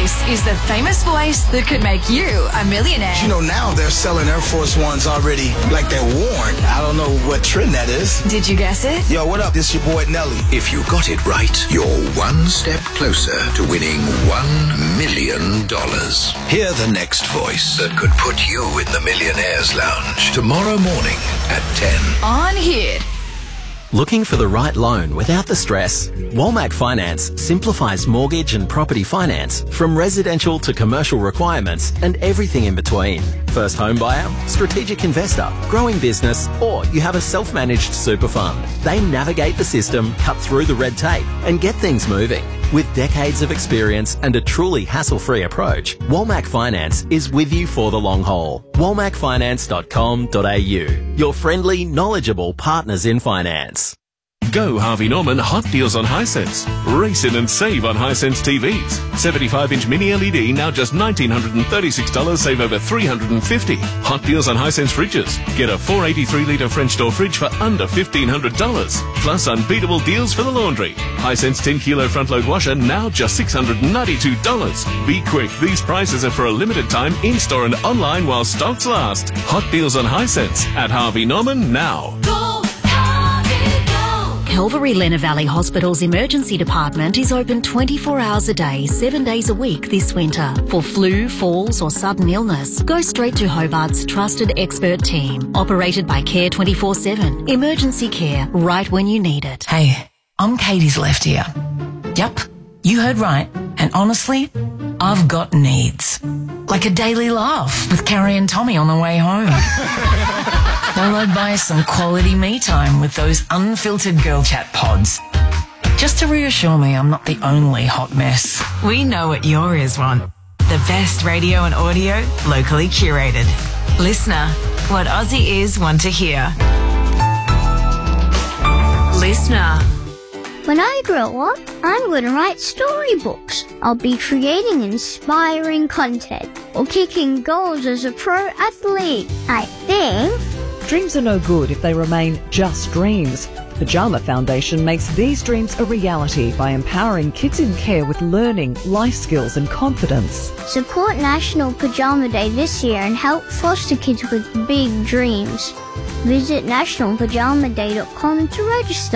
This is the famous voice that could make you a millionaire. You know, now they're selling Air Force Ones already like they're worn. I don't know what trend that is. Did you guess it? Yo, what up? This your boy Nelly. If you got it right, you're one step closer to winning $1 million. Hear the next voice that could put you in the Millionaires Lounge tomorrow morning at 10. On Hit. Looking for the right loan without the stress? Walmac Finance simplifies mortgage and property finance from residential to commercial requirements and everything in between. First home buyer, strategic investor, growing business, or you have a self-managed super fund. They navigate the system, cut through the red tape, and get things moving. With decades of experience and a truly hassle-free approach, Walmac Finance is with you for the long haul. walmacfinance.com.au. Your friendly, knowledgeable partners in finance. Go Harvey Norman Hot Deals on Hisense. Race in and save on Hisense TVs. 75-inch mini LED now just $1,936, save over $350. Hot Deals on Hisense fridges. Get a 483-litre French door fridge for under $1,500. Plus unbeatable deals for the laundry. Hisense 10-kilo front-load washer now just $692. Be quick, these prices are for a limited time in-store and online while stocks last. Hot Deals on Hisense at Harvey Norman now. Calvary Lenna Valley Hospital's emergency department is open 24 hours a day, 7 days a week this winter. For flu, falls or sudden illness, go straight to Hobart's trusted expert team. Operated by Care 24/7. Emergency care right when you need it. Hey, I'm Katie's left ear. Yep, you heard right. And honestly, I've got needs. Like a daily laugh with Carrie and Tommy on the way home. Followed by some quality me time with those unfiltered girl chat pods. Just to reassure me I'm not the only hot mess. We know what your ears want. The best radio and audio, locally curated. Listener, what Aussie ears want to hear. Listener. When I grow up, I'm going to write storybooks. I'll be creating inspiring content or kicking goals as a pro athlete. I think. Dreams are no good if they remain just dreams. Pyjama Foundation makes these dreams a reality by empowering kids in care with learning, life skills and confidence. Support National Pyjama Day this year and help foster kids with big dreams. Visit nationalpajamaday.com to register.